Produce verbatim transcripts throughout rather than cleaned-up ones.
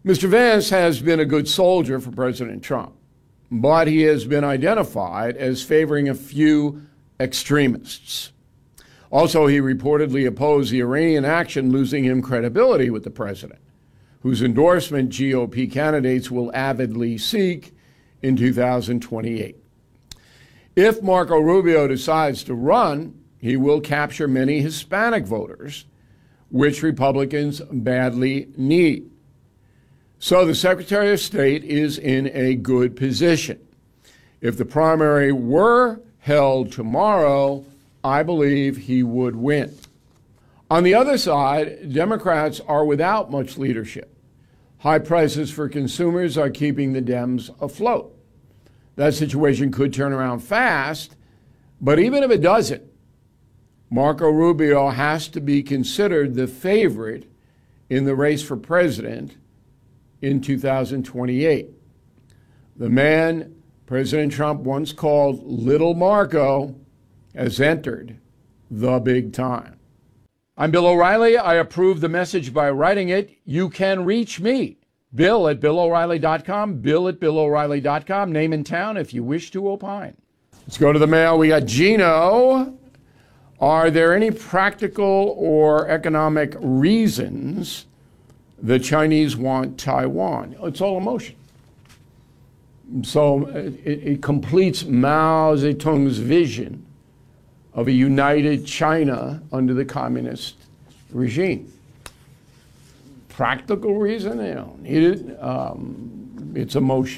Mister Vance has been a good soldier for President Trump, but he has been identified as favoring a few extremists. Also, he reportedly opposed the Iranian action, losing him credibility with the president, whose endorsement G O P candidates will avidly seek in two thousand twenty-eight. If Marco Rubio decides to run, he will capture many Hispanic voters, which Republicans badly need. So the Secretary of State is in a good position. If the primary were held tomorrow, I believe he would win. On the other side, Democrats are without much leadership. High prices for consumers are keeping the Dems afloat. That situation could turn around fast, but even if it doesn't, Marco Rubio has to be considered the favorite in the race for president in two thousand twenty-eight. The man President Trump once called Little Marco has entered the big time. I'm Bill O'Reilly. I approve the message by writing it. You can reach me, Bill at Bill O'Reilly dot com, Bill at Bill O'Reilly dot com, name and town if you wish to opine. Let's go to the mail. We got Gino. Are there any practical or economic reasons the Chinese want Taiwan? It's all emotion. So it, it completes Mao Zedong's vision of a united China under the communist regime. Practical reason, they don't need it. Um, it's emotion.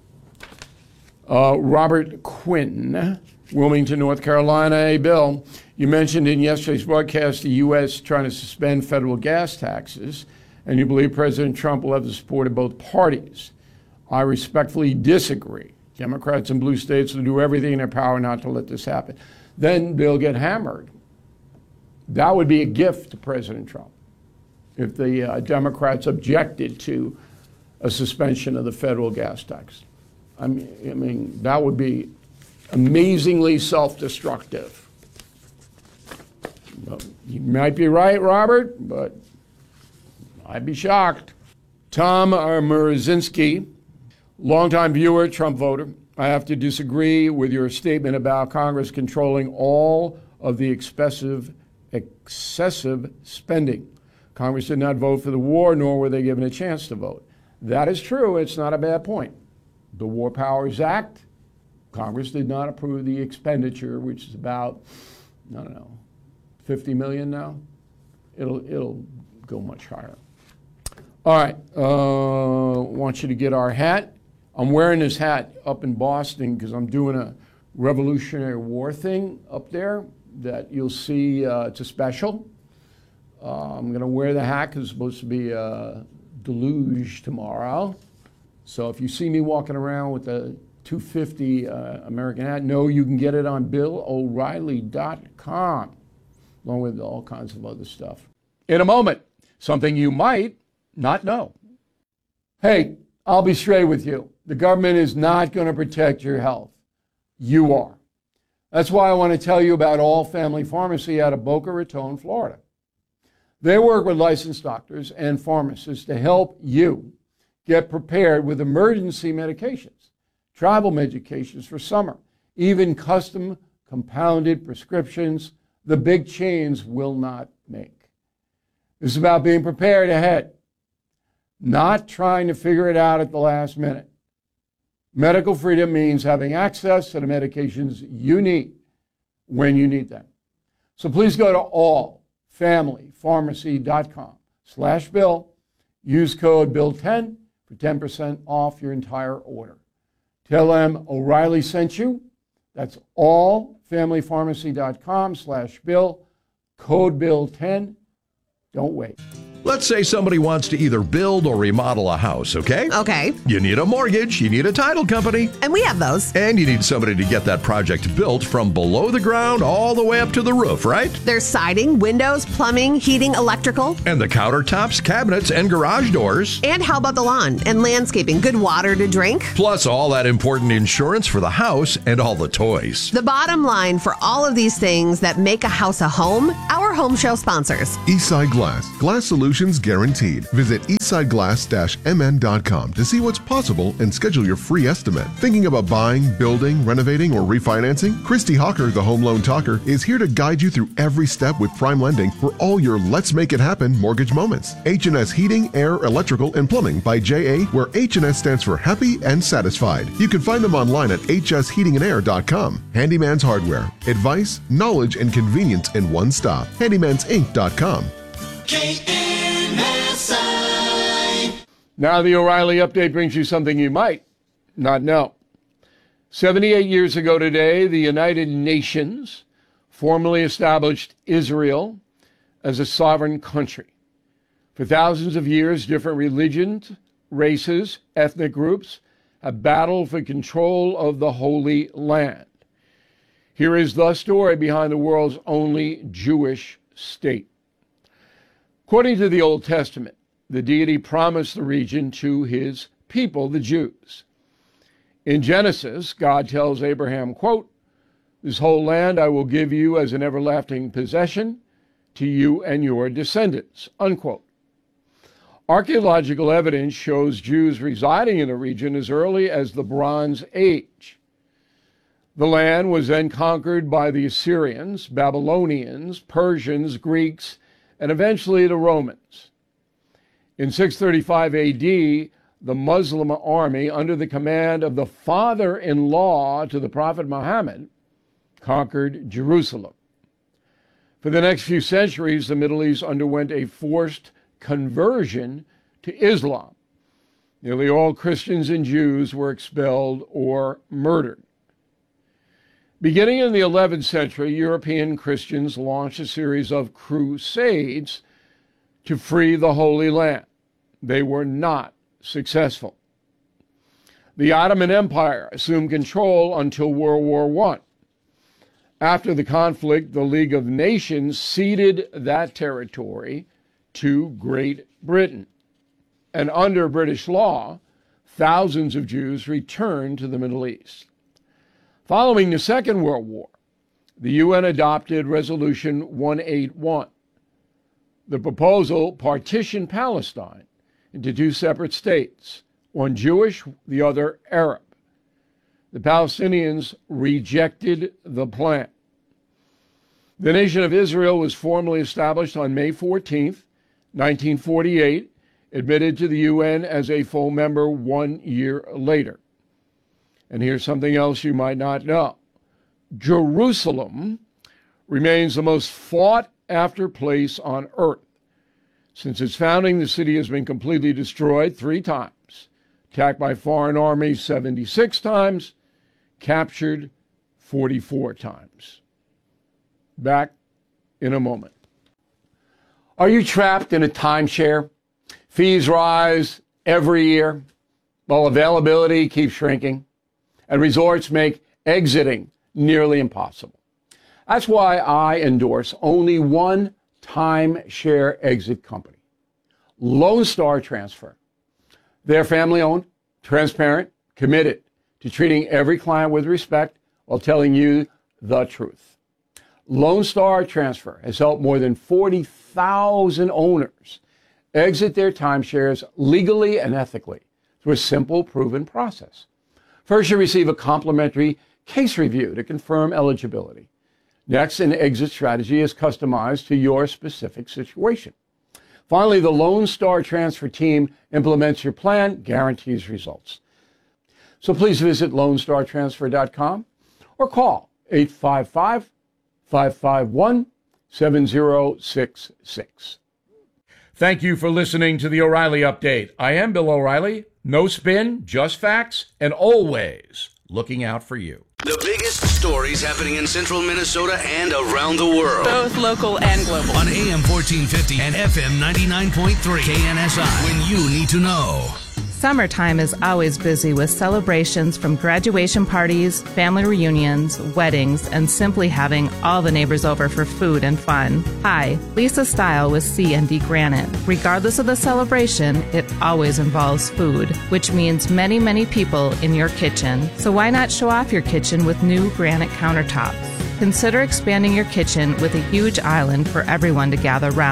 Uh, Robert Quinn, Wilmington, North Carolina. Hey, Bill, you mentioned in yesterday's broadcast the U S trying to suspend federal gas taxes, and you believe President Trump will have the support of both parties. I respectfully disagree. Democrats in blue states will do everything in their power not to let this happen. Then they'll get hammered. That would be a gift to President Trump if the uh, Democrats objected to a suspension of the federal gas tax. I mean, I mean that would be amazingly self-destructive. Well, you might be right, Robert, but I'd be shocked. Tom Murzinski, longtime viewer, Trump voter. I have to disagree with your statement about Congress controlling all of the excessive, excessive spending. Congress did not vote for the war, nor were they given a chance to vote. That is true. It's not a bad point. The War Powers Act, Congress did not approve the expenditure, which is about, I don't know, fifty million now. It'll, it'll go much higher. All right, uh, want you to get our hat. I'm wearing this hat up in Boston because I'm doing a Revolutionary War thing up there that you'll see. Uh, it's a special. Uh, I'm going to wear the hat because it's supposed to be a deluge tomorrow. So if you see me walking around with a two fifty uh, American hat, no, you can get it on Bill O'Reilly dot com, along with all kinds of other stuff. In a moment, something you might not know. Hey, I'll be straight with you. The government is not going to protect your health. You are. That's why I want to tell you about All Family Pharmacy out of Boca Raton, Florida. They work with licensed doctors and pharmacists to help you get prepared with emergency medications, travel medications for summer, even custom compounded prescriptions the big chains will not make. This is about being prepared ahead, not trying to figure it out at the last minute. Medical freedom means having access to the medications you need when you need them. So please go to all family pharmacy dot com slash bill. Use code bill ten for ten percent off your entire order. Tell them O'Reilly sent you. That's all family pharmacy dot com slash bill. Code bill ten. Don't wait. Let's say somebody wants to either build or remodel a house, okay? Okay. You need a mortgage, you need a title company. And we have those. And you need somebody to get that project built from below the ground all the way up to the roof, right? There's siding, windows, plumbing, heating, electrical. And the countertops, cabinets, and garage doors. And how about the lawn and landscaping? Good water to drink? Plus all that important insurance for the house and all the toys. The bottom line for all of these things that make a house a home, our home show sponsors. Eastside Glass. Glass Solutions solutions guaranteed. Visit eastsideglass dash m n dot com to see what's possible and schedule your free estimate. Thinking about buying, building, renovating, or refinancing? Christy Hawker, the Home Loan Talker, is here to guide you through every step with prime lending for all your Let's Make It Happen mortgage moments. H and S Heating, Air, Electrical, and Plumbing by J A, where H and S stands for happy and satisfied. You can find them online at h s heating and air dot com. Handyman's Hardware. Advice, knowledge, and convenience in one stop. handymans inc dot com. K N S I. Now the O'Reilly Update brings you something you might not know. seventy-eight years ago today, the United Nations formally established Israel as a sovereign country. For thousands of years, different religions, races, ethnic groups have battled for control of the Holy Land. Here is the story behind the world's only Jewish state. According to the Old Testament, the deity promised the region to his people, the Jews. In Genesis, God tells Abraham, quote, "This whole land I will give you as an everlasting possession to you and your descendants," unquote. Archaeological evidence shows Jews residing in the region as early as the Bronze Age. The land was then conquered by the Assyrians, Babylonians, Persians, Greeks, and eventually the Romans. In six thirty-five A D, the Muslim army, under the command of the father-in-law to the Prophet Muhammad, conquered Jerusalem. For the next few centuries, the Middle East underwent a forced conversion to Islam. Nearly all Christians and Jews were expelled or murdered. Beginning in the eleventh century, European Christians launched a series of crusades to free the Holy Land. They were not successful. The Ottoman Empire assumed control until World War One. After the conflict, the League of Nations ceded that territory to Great Britain. And under British law, thousands of Jews returned to the Middle East. Following the Second World War, the U N adopted Resolution one eighty-one. The proposal partitioned Palestine into two separate states, one Jewish, the other Arab. The Palestinians rejected the plan. The nation of Israel was formally established on May fourteenth, nineteen forty-eight, admitted to the U N as a full member one year later. And here's something else you might not know. Jerusalem remains the most fought-after place on earth. Since its founding, the city has been completely destroyed three times, attacked by foreign armies seventy-six times, captured forty-four times. Back in a moment. Are you trapped in a timeshare? Fees rise every year, while availability keeps shrinking, and resorts make exiting nearly impossible. That's why I endorse only one timeshare exit company, Lone Star Transfer. They're family-owned, transparent, committed to treating every client with respect while telling you the truth. Lone Star Transfer has helped more than forty thousand owners exit their timeshares legally and ethically through a simple, proven process. First, you receive a complimentary case review to confirm eligibility. Next, an exit strategy is customized to your specific situation. Finally, the Lone Star Transfer team implements your plan, guarantees results. So please visit lone star transfer dot com or call eight five five, five five one, seven zero six six. Thank you for listening to the O'Reilly Update. I am Bill O'Reilly. No spin, just facts, and always looking out for you. The biggest stories happening in central Minnesota and around the world. Both local and global. On A M fourteen fifty and F M ninety-nine point three. K N S I. When you need to know. Summertime is always busy with celebrations from graduation parties, family reunions, weddings, and simply having all the neighbors over for food and fun. Hi, Lisa Style with C and D Granite. Regardless of the celebration, it always involves food, which means many, many people in your kitchen. So why not show off your kitchen with new granite countertops? Consider expanding your kitchen with a huge island for everyone to gather round.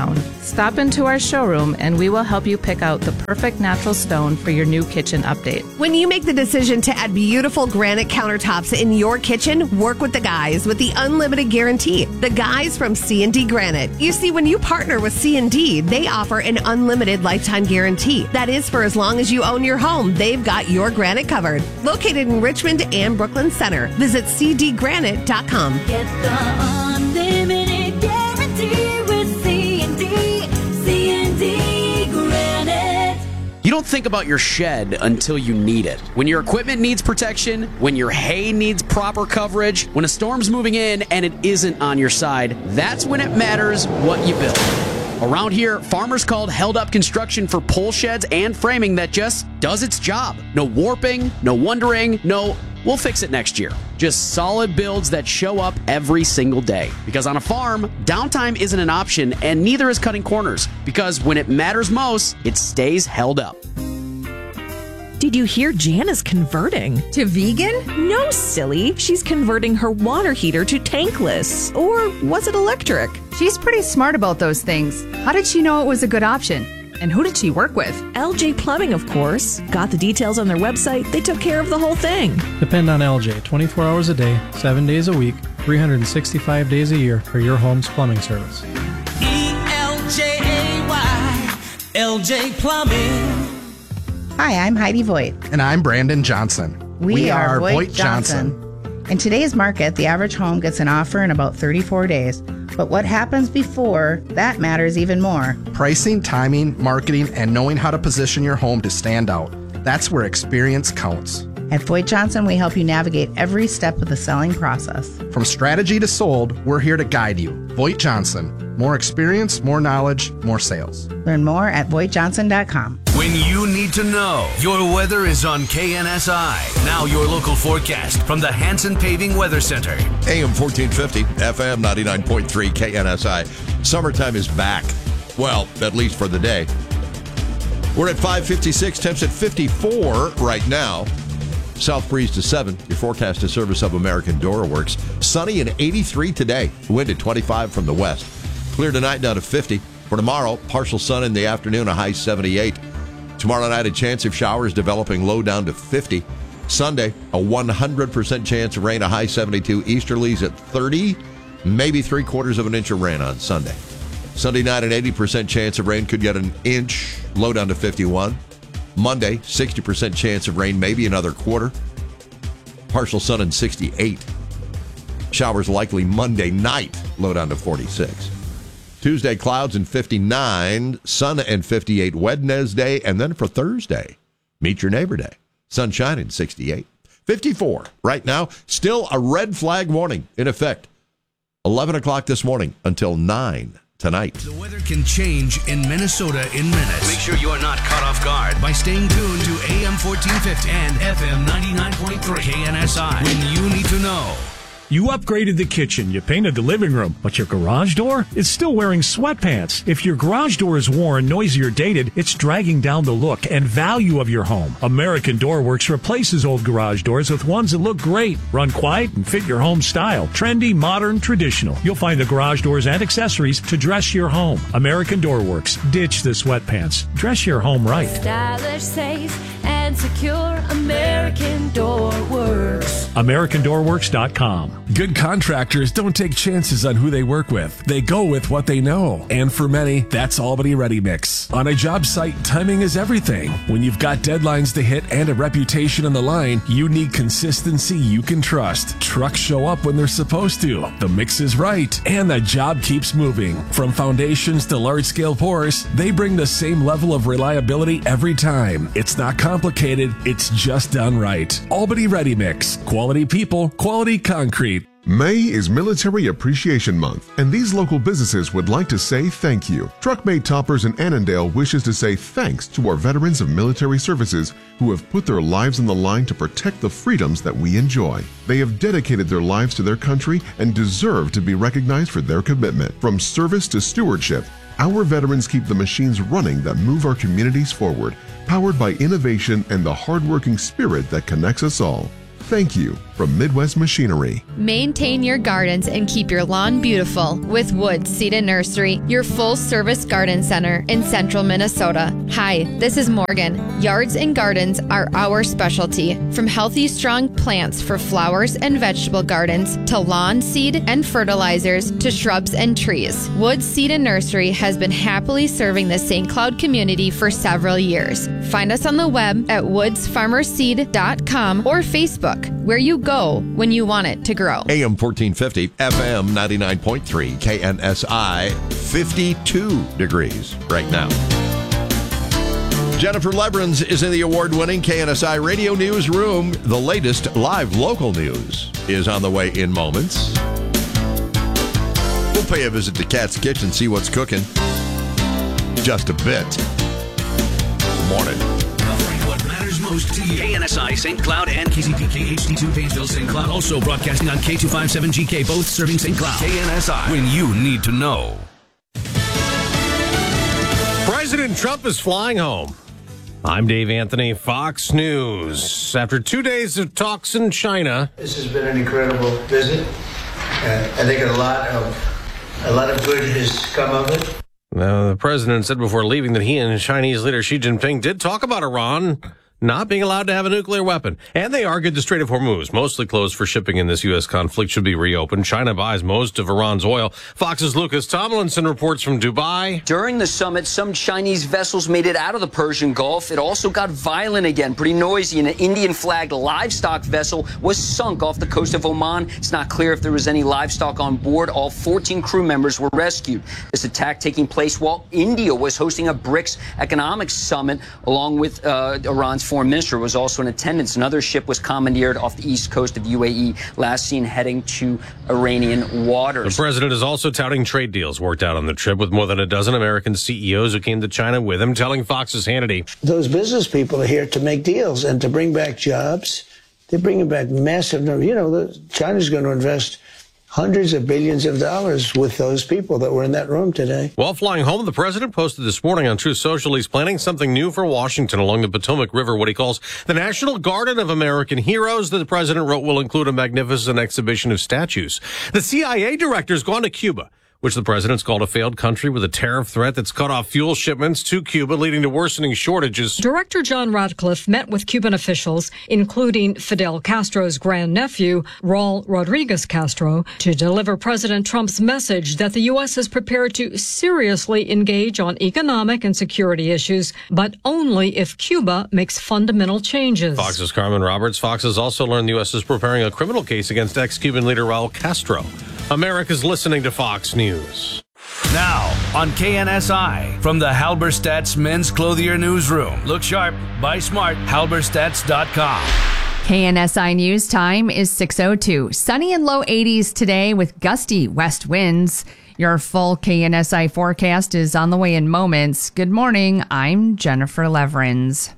Stop into our showroom and we will help you pick out the perfect natural stone for your new kitchen update. When you make the decision to add beautiful granite countertops in your kitchen, work with the guys with the unlimited guarantee. The guys from C and D Granite. You see, when you partner with C and D, they offer an unlimited lifetime guarantee. That is for as long as you own your home. They've got your granite covered. Located in Richmond and Brooklyn Center. Visit c d granite dot com. Get the unlimited guarantee with C and D. C and D Granite. You don't think about your shed until you need it. When your equipment needs protection, when your hay needs proper coverage, when a storm's moving in and it isn't on your side, that's when it matters what you build. Around here, farmers called Held Up Construction for pole sheds and framing that just does its job. No warping, no wondering, no, we'll fix it next year. Just solid builds that show up every single day. Because on a farm, downtime isn't an option, and neither is cutting corners. Because when it matters most, it stays held up. Did you hear Jan is converting? To vegan? No, silly. She's converting her water heater to tankless. Or was it electric? She's pretty smart about those things. How did she know it was a good option? And who did she work with? L J Plumbing, of course. Got the details on their website. They took care of the whole thing. Depend on L J twenty-four hours a day, seven days a week, three hundred sixty-five days a year for your home's plumbing service. E L J A Y, L J Plumbing. Hi, I'm Heidi Voigt. And I'm Brandon Johnson. We, we are, are Voigt Johnson. Johnson. In today's market, the average home gets an offer in about thirty-four days. But what happens before, that matters even more. Pricing, timing, marketing, and knowing how to position your home to stand out. That's where experience counts. At Voigt Johnson, we help you navigate every step of the selling process. From strategy to sold, we're here to guide you. Voigt Johnson. More experience, more knowledge, more sales. Learn more at voigt johnson dot com. When you need to know, your weather is on K N S I. Now your local forecast from the Hanson Paving Weather Center. A M fourteen fifty, F M ninety-nine point three, K N S I. Summertime is back. Well, at least for the day. We're at five fifty-six, temps at fifty-four right now. South breeze to seven. Your forecast is service of American Door Works. Sunny and eighty-three today. Wind at twenty-five from the west. Clear tonight down to fifty. For tomorrow, partial sun in the afternoon, a high seventy-eight. Tomorrow night, a chance of showers developing, low down to fifty. Sunday, a one hundred percent chance of rain, a high seventy-two. Easterlies at thirty, maybe three quarters of an inch of rain on Sunday. Sunday night, an eighty percent chance of rain, could get an inch, low down to fifty-one. Monday, sixty percent chance of rain, maybe another quarter. Partial sun and sixty-eight. Showers likely Monday night, low down to forty-six. Tuesday, clouds and fifty-nine, sun and fifty-eight Wednesday, and then for Thursday, meet your neighbor day. Sunshine and sixty-eight. fifty-four right now, still a red flag warning in effect. eleven o'clock this morning until nine tonight. The weather can change in Minnesota in minutes. Make sure you are not caught off guard by staying tuned to A M fourteen fifty and F M ninety-nine point three K N S I when you need to know. You upgraded the kitchen, you painted the living room, but your garage door is still wearing sweatpants. If your garage door is worn, noisy, or dated, it's dragging down the look and value of your home. American Door Works replaces old garage doors with ones that look great, run quiet, and fit your home style. Trendy, modern, traditional. You'll find the garage doors and accessories to dress your home. American Door Works. Ditch the sweatpants. Dress your home right. Stylish, safe, and secure. American Door Works. American Door Works dot com. Good contractors don't take chances on who they work with. They go with what they know. And for many, that's Albany Ready Mix. On a job site, timing is everything. When you've got deadlines to hit and a reputation on the line, you need consistency you can trust. Trucks show up when they're supposed to. The mix is right. And the job keeps moving. From foundations to large-scale pours, they bring the same level of reliability every time. It's not complicated. It's just done right. Albany Ready Mix. Quality people, quality concrete. May is Military Appreciation Month, and these local businesses would like to say thank you. Truckmate Toppers in Annandale wishes to say thanks to our veterans of military services who have put their lives on the line to protect the freedoms that we enjoy. They have dedicated their lives to their country and deserve to be recognized for their commitment. From service to stewardship, our veterans keep the machines running that move our communities forward, powered by innovation and the hardworking spirit that connects us all. Thank you from Midwest Machinery. Maintain your gardens and keep your lawn beautiful with Woods Seed and Nursery, your full-service garden center in central Minnesota. Hi, this is Morgan. Yards and gardens are our specialty. From healthy, strong plants for flowers and vegetable gardens to lawn seed and fertilizers to shrubs and trees. Woods Seed and Nursery has been happily serving the Saint Cloud community for several years. Find us on the web at woods farmer seed dot com or Facebook, where you go when you want it to grow. A M fourteen fifty, F M ninety-nine point three, K N S I, fifty-two degrees right now. Jennifer Leverins is in the award-winning K N S I Radio Newsroom. The latest live local news is on the way in moments. We'll pay a visit to Cat's Kitchen, see what's cooking. Just a bit. Morning. Covering what matters most to you. K N S I, Saint Cloud, and K C P K H D two, Painesville, Saint Cloud. Also broadcasting on K two fifty-seven G K, both serving Saint Cloud. K N S I, when you need to know. President Trump is flying home. I'm Dave Anthony, Fox News. After two days of talks in China. This has been an incredible visit. Uh, I think a lot of a lot of good has come of it. Now, the president said before leaving that he and Chinese leader Xi Jinping did talk about Iran not being allowed to have a nuclear weapon. And they argued the Strait of Hormuz, mostly closed for shipping in this U S conflict, should be reopened. China buys most of Iran's oil. Fox's Lucas Tomlinson reports from Dubai. During the summit, some Chinese vessels made it out of the Persian Gulf. It also got violent again, pretty noisy. An Indian-flagged livestock vessel was sunk off the coast of Oman. It's not clear if there was any livestock on board. All fourteen crew members were rescued. This attack taking place while India was hosting a BRICS economic summit, along with uh, Iran's foreign minister was also in attendance. Another ship was commandeered off the east coast of U A E, last seen heading to Iranian waters. The president is also touting trade deals worked out on the trip with more than a dozen American C E Os who came to China with him, telling Fox's Hannity. Those business people are here to make deals and to bring back jobs. They're bringing back massive numbers. You know, China's going to invest hundreds of billions of dollars with those people that were in that room today. While flying home, the president posted this morning on Truth Social he's planning something new for Washington along the Potomac River, what he calls the National Garden of American Heroes. That the president wrote will include a magnificent exhibition of statues. The C I A director's gone to Cuba, which the president's called a failed country with a tariff threat that's cut off fuel shipments to Cuba, leading to worsening shortages. Director John Radcliffe met with Cuban officials, including Fidel Castro's grandnephew, Raul Rodriguez Castro, to deliver President Trump's message that the U S is prepared to seriously engage on economic and security issues, but only if Cuba makes fundamental changes. Fox's Carmen Roberts. Fox has also learned the U S is preparing a criminal case against ex-Cuban leader Raul Castro. America's listening to Fox News. Now on K N S I from the Halberstadt's Men's Clothier Newsroom. Look sharp, buy smart, halberstadts dot com. K N S I News time is six oh two. Sunny and low eighties today with gusty west winds. Your full K N S I forecast is on the way in moments. Good morning. I'm Jennifer Leverins.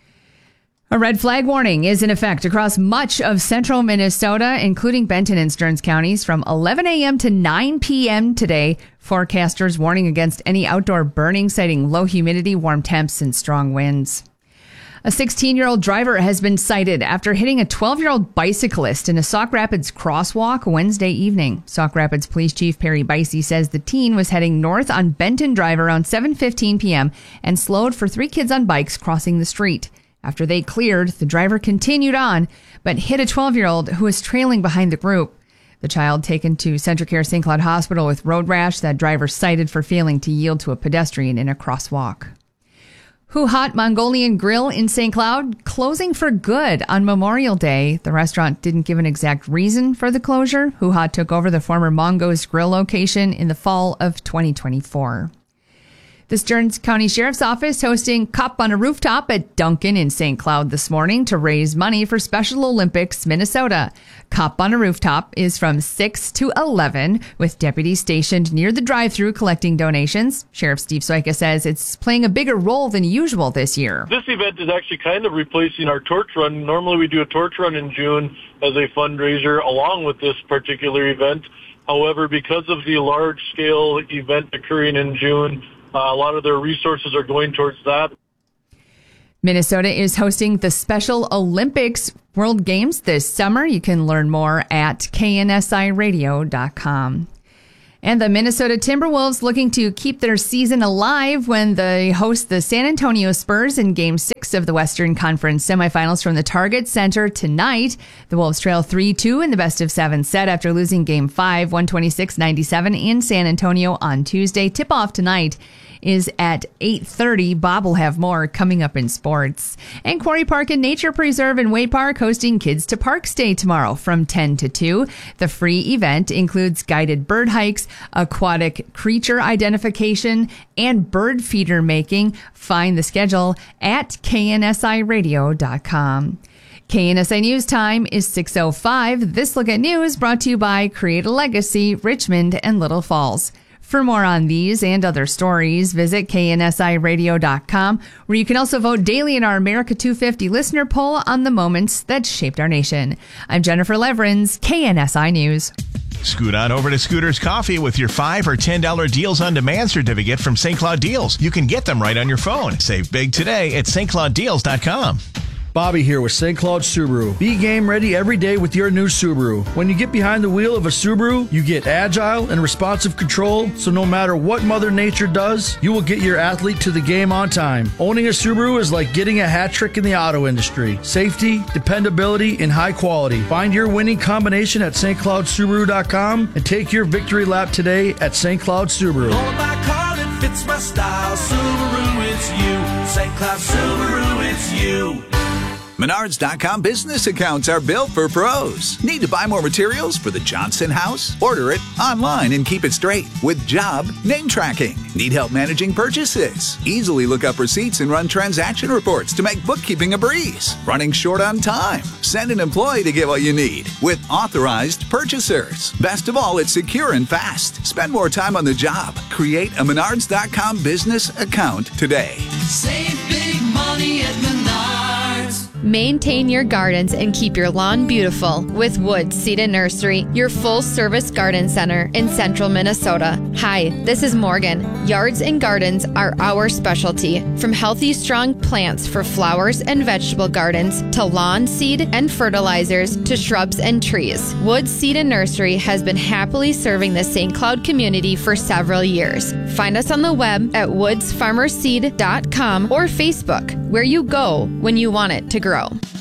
A red flag warning is in effect across much of central Minnesota, including Benton and Stearns counties, from eleven a.m. to nine p.m. today. Forecasters warning against any outdoor burning, citing low humidity, warm temps, and strong winds. A sixteen-year-old driver has been cited after hitting a twelve-year-old bicyclist in a Sauk Rapids crosswalk Wednesday evening. Sauk Rapids Police Chief Perry Bicey says the teen was heading north on Benton Drive around seven fifteen p.m. and slowed for three kids on bikes crossing the street. After they cleared, the driver continued on, but hit a twelve-year-old who was trailing behind the group. The child taken to CentraCare Saint Cloud Hospital with road rash. That driver cited for failing to yield to a pedestrian in a crosswalk. Who Hot Mongolian Grill in Saint Cloud closing for good on Memorial Day. The restaurant didn't give an exact reason for the closure. Who Hot took over the former Mongo's Grill location in the fall of twenty twenty-four. The Stearns County Sheriff's Office hosting Cop on a Rooftop at Duncan in Saint Cloud this morning to raise money for Special Olympics Minnesota. Cop on a Rooftop is from six to eleven, with deputies stationed near the drive-thru collecting donations. Sheriff Steve Soika says it's playing a bigger role than usual this year. This event is actually kind of replacing our torch run. Normally we do a torch run in June as a fundraiser along with this particular event. However, because of the large-scale event occurring in June, Uh, a lot of their resources are going towards that. Minnesota is hosting the Special Olympics World Games this summer. You can learn more at K N S I radio dot com. And the Minnesota Timberwolves looking to keep their season alive when they host the San Antonio Spurs in Game six of the Western Conference semifinals from the Target Center tonight. The Wolves trail three two in the best of seven set after losing Game five, one twenty-six ninety-seven in San Antonio on Tuesday. Tip-off tonight is at eight thirty. Bob will have more coming up in sports. And Quarry Park and Nature Preserve in Wade Park hosting Kids to Parks Day tomorrow from ten to two. The free event includes guided bird hikes, aquatic creature identification, and bird feeder making. Find the schedule at K N S I radio dot com. K N S I News time is six oh five. This Look at News brought to you by Create a Legacy, Richmond and Little Falls. For more on these and other stories, visit K N S I radio dot com, where you can also vote daily in our America two fifty listener poll on the moments that shaped our nation. I'm Jennifer Leverins, K N S I News. Scoot on over to Scooter's Coffee with your five or ten dollar Deals on Demand certificate from Saint Cloud Deals. You can get them right on your phone. Save big today at St Cloud Deals dot com. Bobby here with Saint Cloud Subaru. Be game ready every day with your new Subaru. When you get behind the wheel of a Subaru, you get agile and responsive control, so no matter what Mother Nature does, you will get your athlete to the game on time. Owning a Subaru is like getting a hat trick in the auto industry. Safety, dependability, and high quality. Find your winning combination at St Cloud Subaru dot com and take your victory lap today at Saint Cloud Subaru. All my car that fits my style. Subaru, it's you. Saint Cloud Subaru, it's you. Menards dot com business accounts are built for pros. Need to buy more materials for the Johnson house? Order it online and keep it straight with job name tracking. Need help managing purchases? Easily look up receipts and run transaction reports to make bookkeeping a breeze. Running short on time? Send an employee to get what you need with authorized purchasers. Best of all, it's secure and fast. Spend more time on the job. Create a Menards dot com business account today. Save big money at Menards. Maintain your gardens and keep your lawn beautiful with Woods Seed and Nursery, your full-service garden center in central Minnesota. Hi, this is Morgan. Yards and gardens are our specialty. From healthy, strong plants for flowers and vegetable gardens to lawn seed and fertilizers to shrubs and trees, Woods Seed and Nursery has been happily serving the Saint Cloud community for several years. Find us on the web at woods farmer seed dot com or Facebook, where you go when you want it to grow.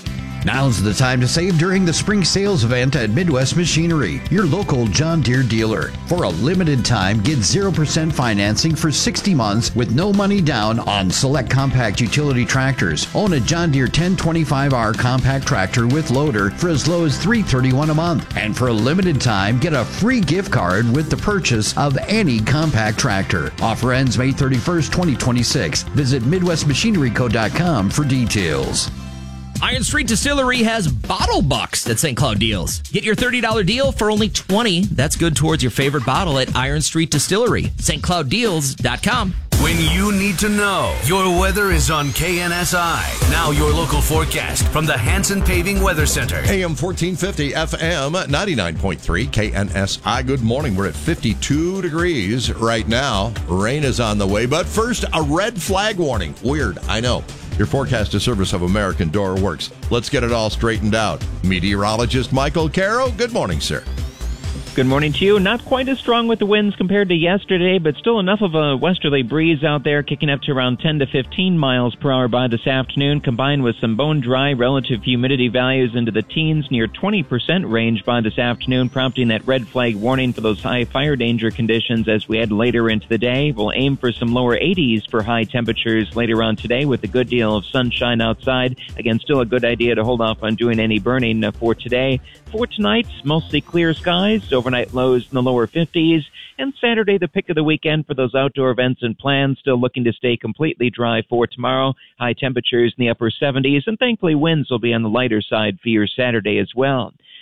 Now's the time to save during the spring sales event at Midwest Machinery, your local John Deere dealer. For a limited time, get zero percent financing for sixty months with no money down on select compact utility tractors. Own a John Deere ten twenty-five R compact tractor with loader for as low as three hundred thirty-one dollars a month. And for a limited time, get a free gift card with the purchase of any compact tractor. Offer ends May thirty-first, twenty twenty-six. Visit Midwest Machinery Co dot com for details. Iron Street Distillery has Bottle Bucks at Saint Cloud Deals. Get your thirty dollars deal for only twenty dollars. That's good towards your favorite bottle at Iron Street Distillery. St Cloud Deals dot com. When you need to know, your weather is on K N S I. Now your local forecast from the Hanson Paving Weather Center. A M fourteen fifty, F M ninety-nine point three, K N S I. Good morning. We're at fifty-two degrees right now. Rain is on the way, but first, a red flag warning. Weird, I know. Your forecast is service of American Door Works. Let's get it all straightened out. Meteorologist Michael Caro, good morning, sir. Good morning to you. Not quite as strong with the winds compared to yesterday, but still enough of a westerly breeze out there, kicking up to around ten to fifteen miles per hour by this afternoon, combined with some bone dry relative humidity values into the teens, near twenty percent range by this afternoon, prompting that red flag warning for those high fire danger conditions as we head later into the day. We'll aim for some lower eighties for high temperatures later on today with a good deal of sunshine outside. Again, still a good idea to hold off on doing any burning for today. For tonight, mostly clear skies, overnight lows in the lower fifties, and Saturday, the pick of the weekend for those outdoor events and plans, still looking to stay completely dry for tomorrow. High temperatures in the upper seventies, and thankfully winds will be on the lighter side for your Saturday as well.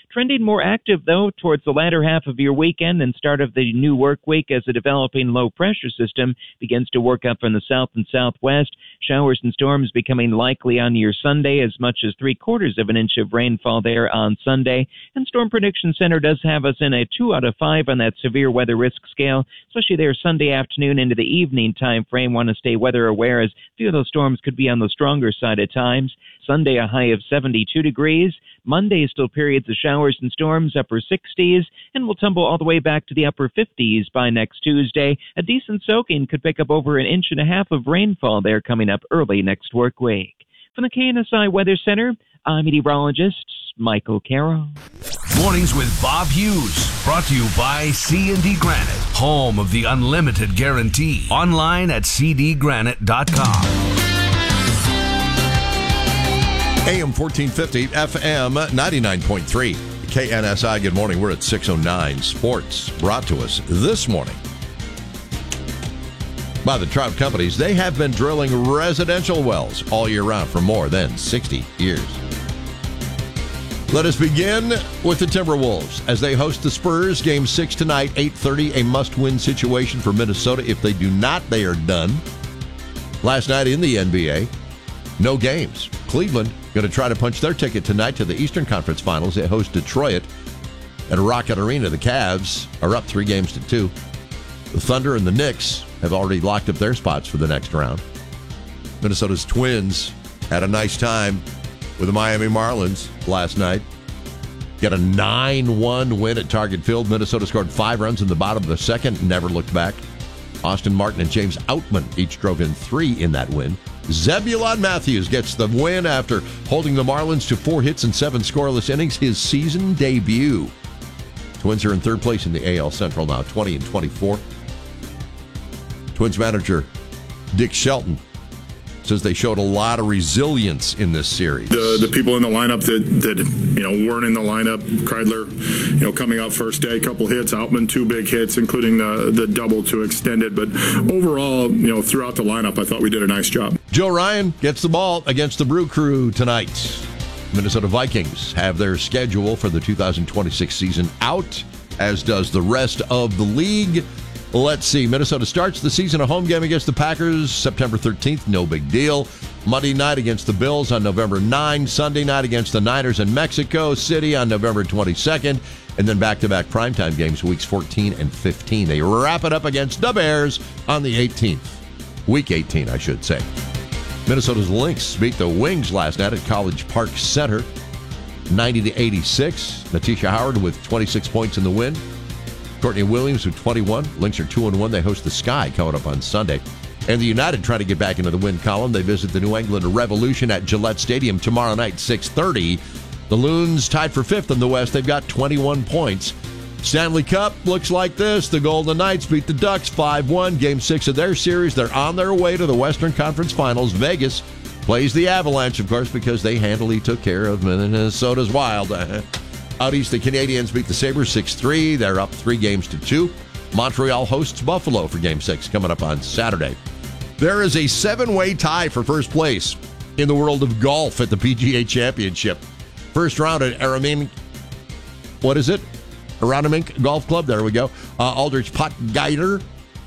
Trending more active, though, towards the latter half of your weekend and start of the new work week as a developing low-pressure system begins to work up from the south and southwest. Showers and storms becoming likely on your Sunday, as much as three-quarters of an inch of rainfall there on Sunday. And Storm Prediction Center does have us in a two out of five on that severe weather risk scale, especially there Sunday afternoon into the evening time frame. Want to stay weather aware, as a few of those storms could be on the stronger side at times. Sunday, a high of seventy-two degrees. Monday, still periods of showers and storms, upper sixties, and we'll tumble all the way back to the upper fifties by next Tuesday. A decent soaking could pick up over an inch and a half of rainfall there coming up early next work week. From the K N S I Weather Center, I'm meteorologist Michael Carroll. Mornings with Bob Hughes, brought to you by C and D Granite, home of the unlimited guarantee. Online at c d granite dot com. A M fourteen fifty, F M ninety-nine point three. K N S I, good morning. We're at six oh nine. Sports brought to us this morning by the Trout Companies. They have been drilling residential wells all year round for more than sixty years. Let us begin with the Timberwolves as they host the Spurs. Game six tonight, eight thirty, a must-win situation for Minnesota. If they do not, they are done. Last night in the N B A, no games. Cleveland going to try to punch their ticket tonight to the Eastern Conference Finals. They host Detroit at Rocket Arena. The Cavs are up three games to two. The Thunder and the Knicks have already locked up their spots for the next round. Minnesota's Twins had a nice time with the Miami Marlins last night. Get a nine one win at Target Field. Minnesota scored five runs in the bottom of the second, never looked back. Austin Martin and James Outman each drove in three in that win. Zebulon Matthews gets the win after holding the Marlins to four hits and seven scoreless innings, his season debut. Twins are in third place in the A L Central now, twenty and twenty-four. Twins manager Dick Shelton says they showed a lot of resilience in this series. The the people in the lineup that, that you know weren't in the lineup, Kreidler, you know, coming out first day, couple hits, Outman two big hits, including the the double to extend it. But overall, you know, throughout the lineup, I thought we did a nice job. Joe Ryan gets the ball against the Brew Crew tonight. Minnesota Vikings have their schedule for the two thousand twenty-six season out, as does the rest of the league. Let's see. Minnesota starts the season a home game against the Packers September thirteenth. No big deal. Monday night against the Bills on November ninth. Sunday night against the Niners in Mexico City on November twenty-second. And then back-to-back primetime games weeks fourteen and fifteen. They wrap it up against the Bears on the eighteenth. Week eighteen, I should say. Minnesota's Lynx beat the Wings last night at College Park Center, ninety to eighty-six. Natisha Howard with twenty-six points in the win. Courtney Williams with twenty-one. Lynx are two and one. They host the Sky coming up on Sunday. And the United try to get back into the win column. They visit the New England Revolution at Gillette Stadium tomorrow night, six thirty. The Loons tied for fifth in the West. They've got twenty-one points. Stanley Cup looks like this. The Golden Knights beat the Ducks five one. Game six of their series. They're on their way to the Western Conference Finals. Vegas plays the Avalanche, of course, because they handily took care of Minnesota's Wild. Out east, the Canadiens beat the Sabres six three. They're up three games to two. Montreal hosts Buffalo for Game six coming up on Saturday. There is a seven-way tie for first place in the world of golf at the P G A Championship. First round at Aramink, what is it? Aramink Golf Club, there we go. Uh, Aldrich Potgieter,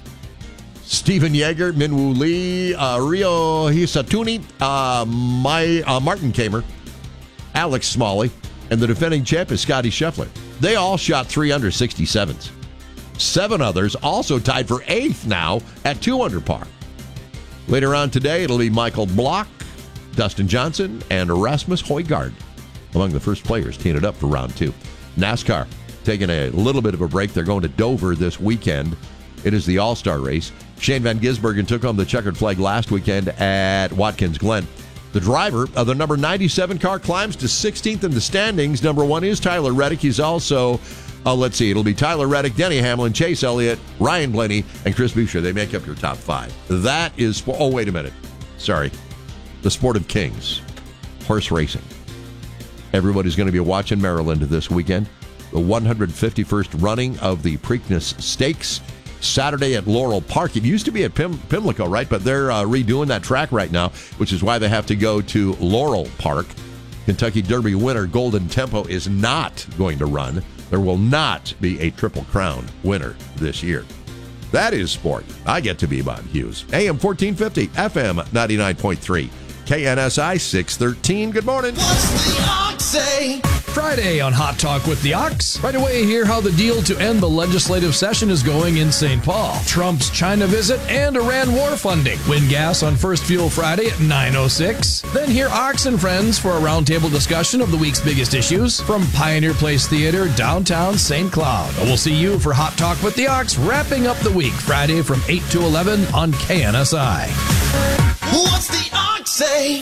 Stephen Yeager, Minwoo Lee, uh, Rio Hisatuni, uh, my, uh, Martin Kamer, Alex Smalley, and the defending champ is Scotty Scheffler. They all shot three under sixty-sevens. Seven others also tied for eighth now at two under par. Later on today, it'll be Michael Block, Dustin Johnson, and Rasmus Højgaard among the first players teeing it up for round two. NASCAR taking a little bit of a break. They're going to Dover this weekend. It is the All-Star race. Shane Van Gisbergen took home the checkered flag last weekend at Watkins Glen. The driver of the number ninety-seven car climbs to sixteenth in the standings. Number one is Tyler Reddick. He's also, uh, let's see, it'll be Tyler Reddick, Denny Hamlin, Chase Elliott, Ryan Blaney, and Chris Buescher. They make up your top five. That is, oh, wait a minute. Sorry. The Sport of Kings, horse racing. Everybody's going to be watching Maryland this weekend. The one hundred fifty-first running of the Preakness Stakes. Saturday at Laurel Park. It used to be at Pim- Pimlico, right? But they're uh, redoing that track right now, which is why they have to go to Laurel Park. Kentucky Derby winner Golden Tempo is not going to run. There will not be a Triple Crown winner this year. That is sport. I get to be Bob Hughes. A M fourteen fifty, F M ninety-nine point three. K N S I six thirteen. Good morning. What's the Ox say? Friday on Hot Talk with the Ox. Right away, hear how the deal to end the legislative session is going in Saint Paul. Trump's China visit and Iran war funding. Win gas on First Fuel Friday at nine oh six. Then hear Ox and friends for a roundtable discussion of the week's biggest issues from Pioneer Place Theater, downtown Saint Cloud. We'll see you for Hot Talk with the Ox, wrapping up the week Friday from eight to eleven on K N S I. What's the Ox say?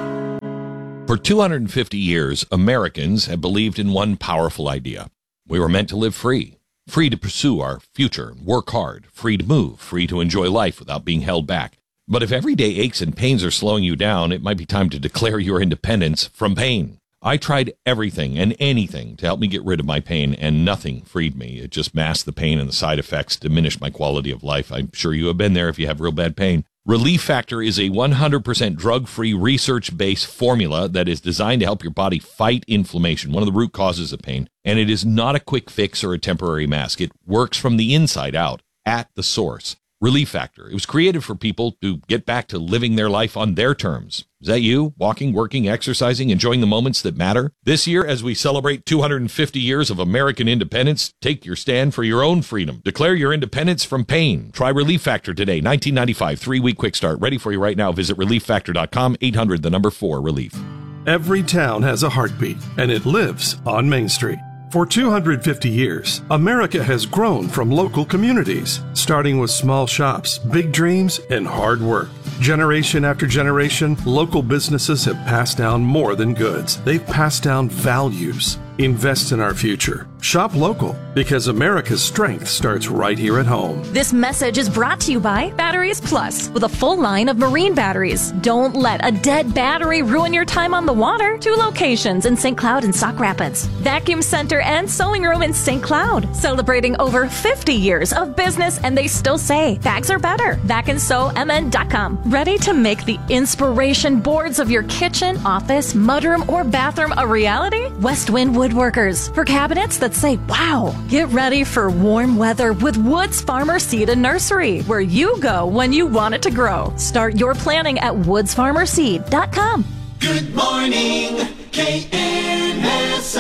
For two hundred fifty years, Americans have believed in one powerful idea. We were meant to live free, free to pursue our future, work hard, free to move, free to enjoy life without being held back. But if everyday aches and pains are slowing you down, it might be time to declare your independence from pain. I tried everything and anything to help me get rid of my pain, and nothing freed me. It just masked the pain and the side effects, diminished my quality of life. I'm sure you have been there if you have real bad pain. Relief Factor is a one hundred percent drug-free, research-based formula that is designed to help your body fight inflammation, one of the root causes of pain. And it is not a quick fix or a temporary mask. It works from the inside out, at the source. Relief Factor. It was created for people to get back to living their life on their terms. Is that you? Walking, working, exercising, enjoying the moments that matter? This year, as we celebrate two hundred fifty years of American independence, take your stand for your own freedom. Declare your independence from pain. Try Relief Factor today. nineteen ninety-five, three-week quick start. Ready for you right now. Visit relief factor dot com, eight hundred, the number four, relief. Every town has a heartbeat, and it lives on Main Street. For two hundred fifty years, America has grown from local communities, starting with small shops, big dreams, and hard work. Generation after generation, local businesses have passed down more than goods. They've passed down values. Invest in our future. Shop local, because America's strength starts right here at home. This message is brought to you by Batteries Plus, with a full line of marine batteries. Don't let a dead battery ruin your time on the water. Two locations in Saint Cloud and Sauk Rapids. Vacuum Center and Sewing Room in Saint Cloud. Celebrating over fifty years of business, and they still say bags are better. vac and sew m n dot com. Ready to make the inspiration boards of your kitchen, office, mudroom, or bathroom a reality? West Wind Woodworkers. For cabinets that say, wow. Get ready for warm weather with Woods Farmer Seed and Nursery, where you go when you want it to grow. Start your planning at woods farmer seed dot com. Good morning, K N S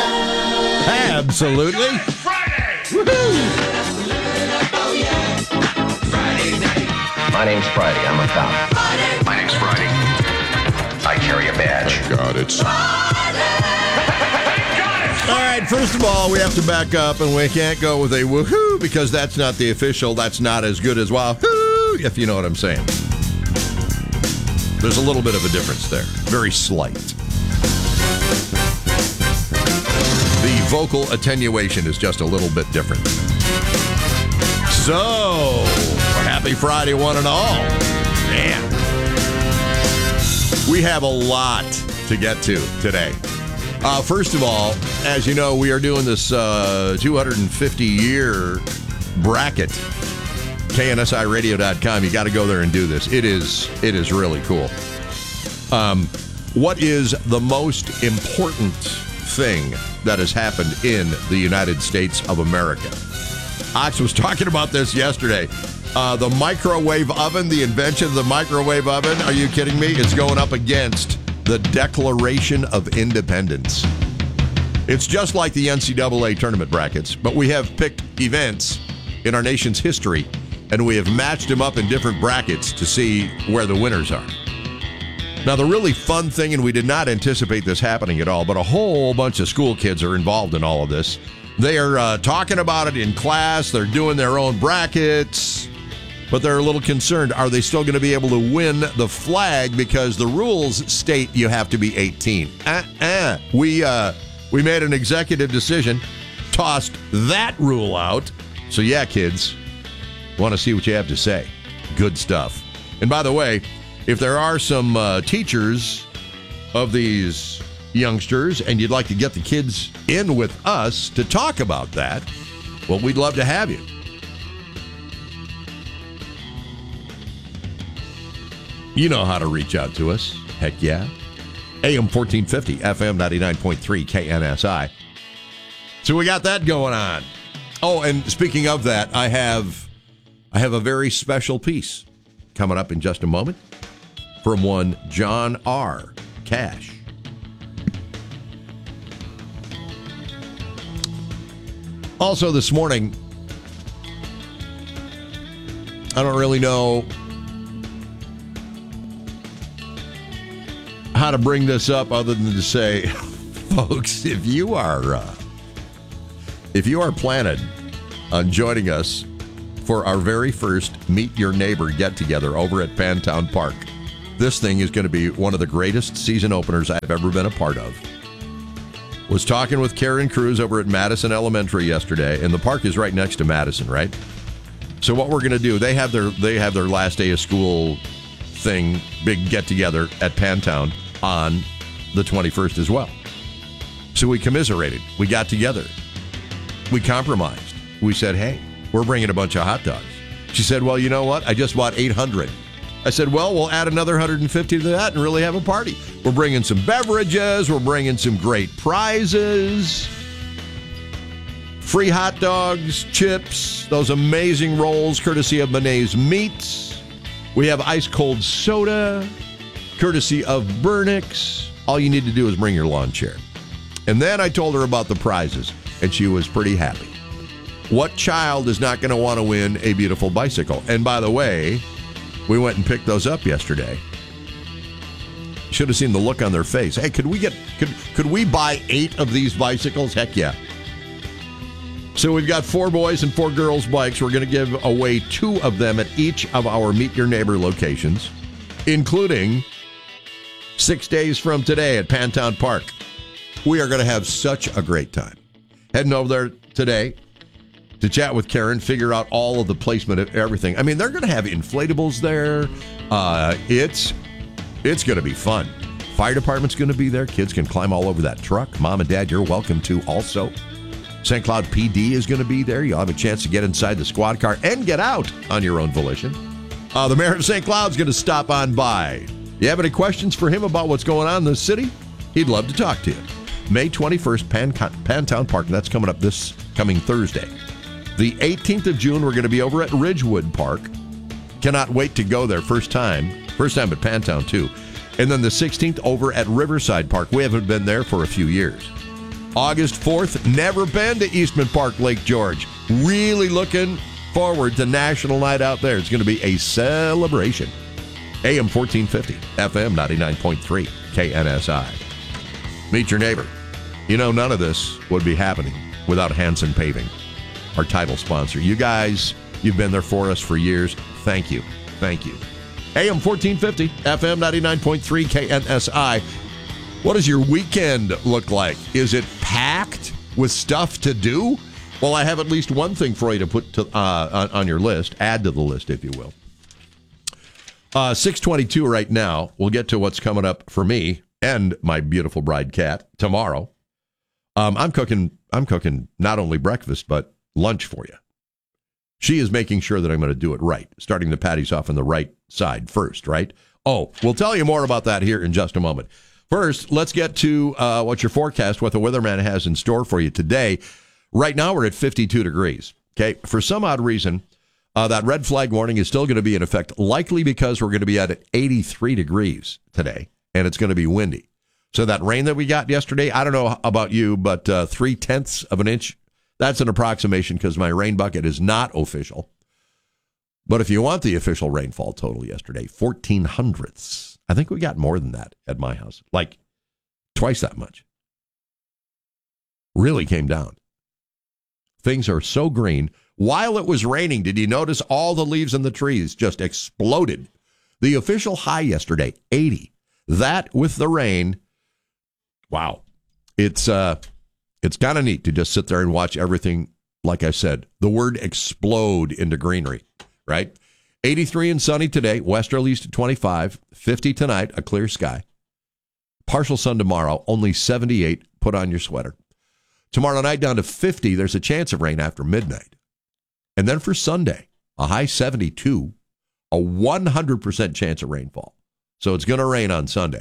I. Absolutely. Friday. Woohoo. Oh, yeah. Friday night. My name's Friday. I'm a cop. Friday. My name's Friday. I carry a badge. God, it's... Friday. All right, first of all, we have to back up, and we can't go with a woohoo because that's not the official. That's not as good as wahoo, if you know what I'm saying. There's a little bit of a difference there. Very slight. The vocal attenuation is just a little bit different. So, happy Friday, one and all. Man. We have a lot to get to today. Uh, first of all, as you know, we are doing this uh, two hundred fifty year bracket. K N S I radio dot com. You got to go there and do this. It is it is really cool. Um, what is the most important thing that has happened in the United States of America? Ox was talking about this yesterday. Uh, the microwave oven, the invention of the microwave oven. Are you kidding me? It's going up against the Declaration of Independence. It's just like the N C double A tournament brackets, but we have picked events in our nation's history, and we have matched them up in different brackets to see where the winners are. Now, the really fun thing, and we did not anticipate this happening at all, but a whole bunch of school kids are involved in all of this. They are uh, talking about it in class. They're doing their own brackets. But they're a little concerned. Are they still going to be able to win the flag? Because the rules state you have to be eighteen. Uh-uh. We, uh, we made an executive decision, tossed that rule out. So, yeah, kids, want to see what you have to say. Good stuff. And by the way, if there are some uh, teachers of these youngsters and you'd like to get the kids in with us to talk about that, well, we'd love to have you. You know how to reach out to us. Heck yeah. A M fourteen fifty, F M ninety-nine point three, K N S I. So we got that going on. Oh, and speaking of that, I have I have a very special piece coming up in just a moment from one John R. Cash. Also this morning, I don't really know how to bring this up other than to say, folks, if you are uh, if you are planning on joining us for our very first Meet Your Neighbor get-together over at Pantown Park, this thing is going to be one of the greatest season openers I've ever been a part of. Was talking with Karen Cruz over at Madison Elementary yesterday, and the park is right next to Madison, right? So what we're going to do, they have their they have their last day of school thing, big get-together at Pantown on the twenty-first as well. So we commiserated. We got together. We compromised. We said, hey, we're bringing a bunch of hot dogs. She said, well, you know what? I just bought eight hundred. I said, well, we'll add another one hundred fifty to that and really have a party. We're bringing some beverages. We're bringing some great prizes. Free hot dogs, chips, those amazing rolls courtesy of Monet's Meats. We have ice-cold soda courtesy of Burnix. All you need to do is bring your lawn chair. And then I told her about the prizes, and she was pretty happy. What child is not going to want to win a beautiful bicycle? And by the way, we went and picked those up yesterday. You should have seen the look on their face. Hey, could we get could could we buy eight of these bicycles? Heck yeah. So we've got four boys and four girls bikes. We're going to give away two of them at each of our Meet Your Neighbor locations, including six days from today at Pantown Park. We are going to have such a great time. Heading over there today to chat with Karen, figure out all of the placement of everything. I mean, they're going to have inflatables there. Uh, it's it's going to be fun. Fire department's going to be there. Kids can climb all over that truck. Mom and Dad, you're welcome to also. Saint Cloud P D is going to be there. You'll have a chance to get inside the squad car and get out on your own volition. Uh, the mayor of Saint Cloud's going to stop on by. You have any questions for him about what's going on in the city? He'd love to talk to you. May twenty-first, Pan- Pantown Park, and that's coming up this coming Thursday. The eighteenth of June, we're going to be over at Ridgewood Park. Cannot wait to go there. First time. First time at Pantown, too. And then the sixteenth over at Riverside Park. We haven't been there for a few years. August fourth, never been to Eastman Park, Lake George. Really looking forward to National Night out there. It's going to be a celebration. A M fourteen fifty, F M ninety-nine point three, K N S I. Meet your neighbor. You know, none of this would be happening without Hanson Paving, our title sponsor. You guys, you've been there for us for years. Thank you. Thank you. A M fourteen fifty, F M ninety-nine point three, K N S I. What does your weekend look like? Is it packed with stuff to do? Well, I have at least one thing for you to put to, uh, on, on your list. Add to the list, if you will. Uh, six twenty-two right now. We'll get to what's coming up for me and my beautiful bride, Kat, tomorrow. Um, I'm cooking. I'm cooking not only breakfast but lunch for you. She is making sure that I'm going to do it right, starting the patties off on the right side first, right? Oh, we'll tell you more about that here in just a moment. First, let's get to uh, what your forecast, what the weatherman has in store for you today. Right now, we're at fifty-two degrees. Okay, for some odd reason, uh, that red flag warning is still going to be in effect, likely because we're going to be at eighty-three degrees today, and it's going to be windy. So that rain that we got yesterday, I don't know about you, but uh, three tenths of an inch, that's an approximation because my rain bucket is not official. But if you want the official rainfall total yesterday, fourteen hundredths. I think we got more than that at my house, like twice that much. Really came down. Things are so green. While it was raining, did you notice all the leaves in the trees just exploded? The official high yesterday, eighty. That with the rain, wow. It's uh, it's kind of neat to just sit there and watch everything, like I said, the word explode into greenery, right? eighty-three and sunny today, westerlies to twenty-five, fifty tonight, a clear sky. Partial sun tomorrow, only seventy-eight, put on your sweater. Tomorrow night down to fifty, there's a chance of rain after midnight. And then for Sunday, a high seventy-two, a one hundred percent chance of rainfall. So it's going to rain on Sunday.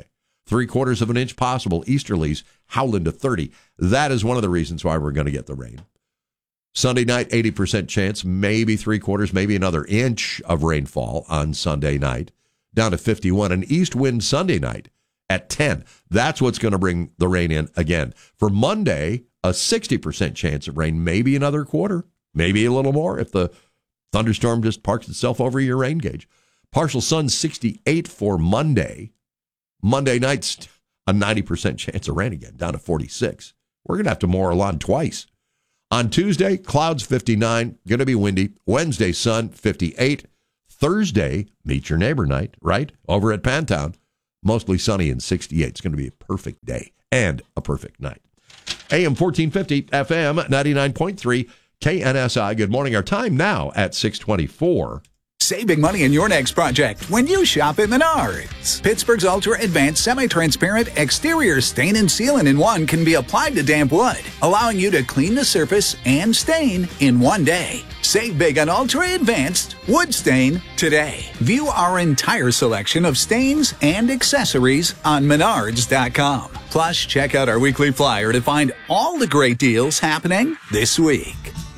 Three quarters of an inch possible. Easterlies howling to thirty. That is one of the reasons why we're going to get the rain. Sunday night, eighty percent chance, maybe three quarters, maybe another inch of rainfall on Sunday night, down to fifty-one. An east wind Sunday night at ten. That's what's going to bring the rain in again. For Monday, a sixty percent chance of rain, maybe another quarter, maybe a little more if the thunderstorm just parks itself over your rain gauge. Partial sun, sixty-eight for Monday. Monday night's a ninety percent chance of rain again, down to forty-six. We're going to have to mow our lawn twice. On Tuesday, clouds fifty-nine, going to be windy. Wednesday, sun fifty-eight. Thursday, meet your neighbor night, right? Over at Pantown, mostly sunny and sixty-eight. It's going to be a perfect day and a perfect night. A M fourteen fifty, F M ninety-nine point three, K N S I. Good morning. Our time now at six twenty-four. Saving money in your next project when you shop at Menards. Pittsburgh's Ultra Advanced Semi-Transparent Exterior Stain and Sealant in One can be applied to damp wood, allowing you to clean the surface and stain in one day. Save big on Ultra Advanced Wood Stain today. View our entire selection of stains and accessories on Menards dot com. Plus, check out our weekly flyer to find all the great deals happening this week.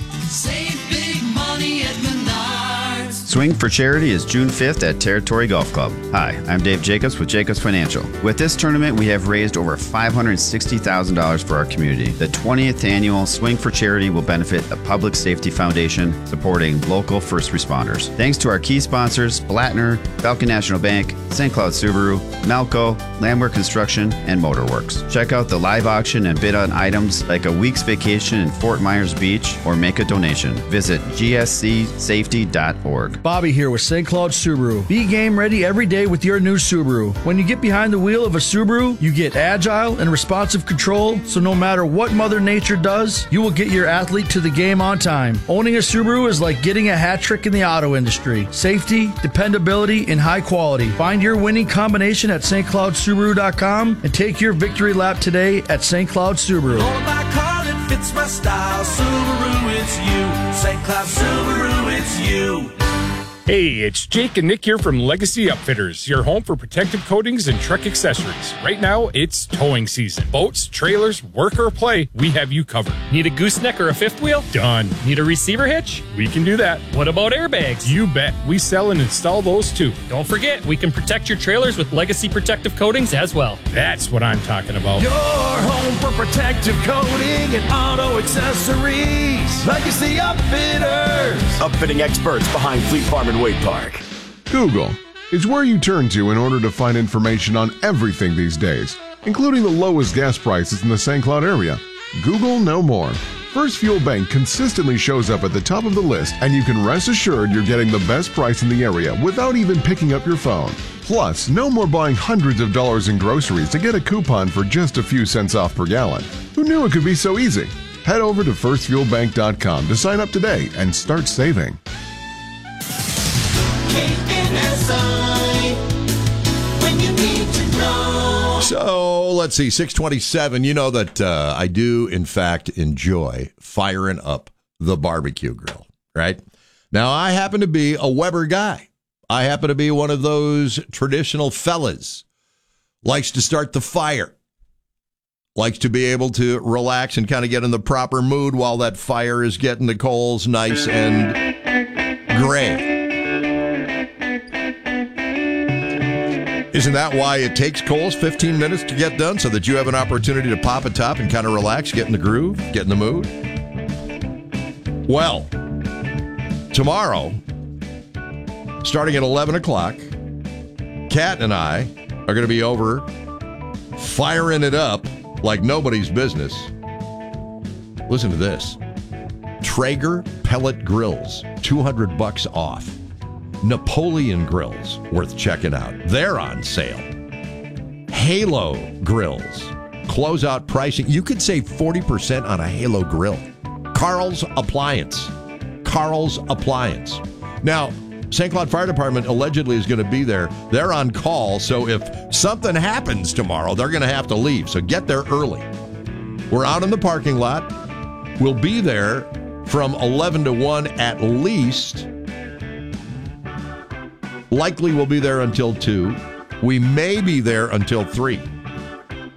Save big money at Menards. Swing for Charity is June fifth at Territory Golf Club. Hi, I'm Dave Jacobs with Jacobs Financial. With this tournament, we have raised over five hundred sixty thousand dollars for our community. The twentieth annual Swing for Charity will benefit the Public Safety Foundation, supporting local first responders. Thanks to our key sponsors, Blattner, Falcon National Bank, Saint Cloud Subaru, Malco, Landwehr Construction, and Motorworks. Check out the live auction and bid on items like a week's vacation in Fort Myers Beach or make a donation. Visit G S C safety dot org. Bobby here with Saint Cloud Subaru. Be game ready every day with your new Subaru. When you get behind the wheel of a Subaru, you get agile and responsive control, so no matter what Mother Nature does, you will get your athlete to the game on time. Owning a Subaru is like getting a hat trick in the auto industry. Safety, dependability, and high quality. Find your winning combination at St Cloud Subaru dot com and take your victory lap today at Saint Cloud Subaru. Oh, my car that fits my style. Subaru, it's you. Saint Cloud Subaru, it's you. Hey, it's Jake and Nick here from Legacy Upfitters, your home for protective coatings and truck accessories. Right now, it's towing season. Boats, trailers, work or play, we have you covered. Need a gooseneck or a fifth wheel? Done. Need a receiver hitch? We can do that. What about airbags? You bet. We sell and install those too. Don't forget, we can protect your trailers with Legacy protective coatings as well. That's what I'm talking about. Your home for protective coating and auto accessories. Legacy Upfitters. Upfitting experts behind Fleet Farm and Wade Park. Google is where you turn to in order to find information on everything these days, including the lowest gas prices in the Saint Cloud area. Google no more. First Fuel Bank consistently shows up at the top of the list, and you can rest assured you're getting the best price in the area without even picking up your phone. Plus, no more buying hundreds of dollars in groceries to get a coupon for just a few cents off per gallon. Who knew it could be so easy? Head over to first fuel bank dot com to sign up today and start saving. K N S I, when you need to know. So let's see, six twenty-seven. You know that uh, I do, in fact, enjoy firing up the barbecue grill, right? Now, I happen to be a Weber guy. I happen to be one of those traditional fellas. Likes to start the fire. Likes to be able to relax and kind of get in the proper mood while that fire is getting the coals nice and gray. Isn't that why it takes coals fifteen minutes to get done, so that you have an opportunity to pop a top and kind of relax, get in the groove, get in the mood? Well, tomorrow, starting at eleven o'clock, Kat and I are going to be over firing it up like nobody's business. Listen to this. Traeger pellet grills, two hundred bucks off. Napoleon grills, worth checking out. They're on sale. Halo grills, closeout pricing. You could save forty percent on a Halo grill. Carl's Appliance. Carl's Appliance. Now, Saint Cloud Fire Department allegedly is going to be there. They're on call, so if something happens tomorrow, they're going to have to leave. So get there early. We're out in the parking lot. We'll be there from eleven to one at least. Likely we'll be there until two. We may be there until three.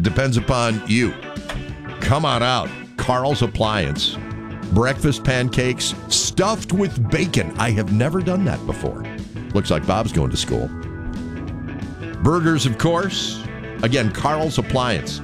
Depends upon you. Come on out. Carl's Appliance. Breakfast pancakes stuffed with bacon. I have never done that before. Looks like Bob's going to school. Burgers, of course. Again, Carl's Appliance.